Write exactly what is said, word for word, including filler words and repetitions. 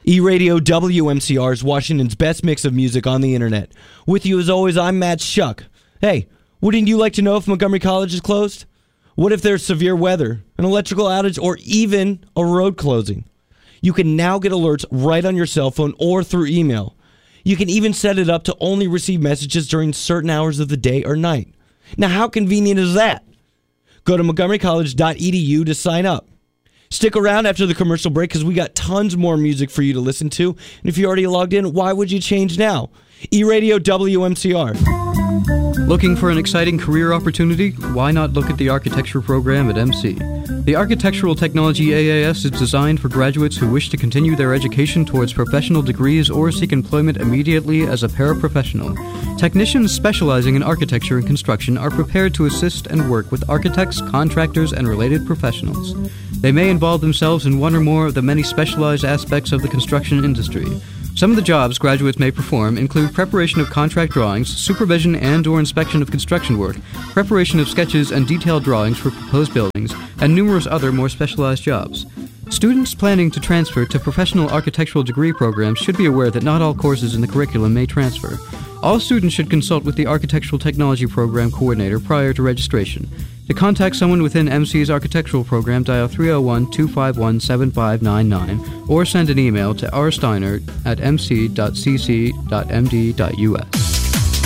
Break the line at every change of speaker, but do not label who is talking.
E-Radio W M C R is Washington's best mix of music on the internet. With you as always, I'm Matt Shuck. Hey, wouldn't you like to know if Montgomery College is closed? What if there's severe weather, an electrical outage, or even a road closing? You can now get alerts right on your cell phone or through email. You can even set it up to only receive messages during certain hours of the day or night. Now, how convenient is that? Go to montgomery college dot e d u to sign up. Stick around after the commercial break because we got tons more music for you to listen to. And if you already logged in, why would you change now? E-Radio W M C R.
Looking for an exciting career opportunity? Why not look at the architecture program at M C? The Architectural Technology A A S is designed for graduates who wish to continue their education towards professional degrees or seek employment immediately as a paraprofessional. Technicians specializing in architecture and construction are prepared to assist and work with architects, contractors, and related professionals. They may involve themselves in one or more of the many specialized aspects of the construction industry. Some of the jobs graduates may perform include preparation of contract drawings, supervision and or inspection of construction work, preparation of sketches and detailed drawings for proposed buildings, and numerous other more specialized jobs. Students planning to transfer to professional architectural degree programs should be aware that not all courses in the curriculum may transfer. All students should consult with the Architectural Technology Program coordinator prior to registration. To contact someone within M C's architectural program, dial three oh one, two five one, seven five nine nine or send an email to r steiner at m c dot c c dot m d dot u s.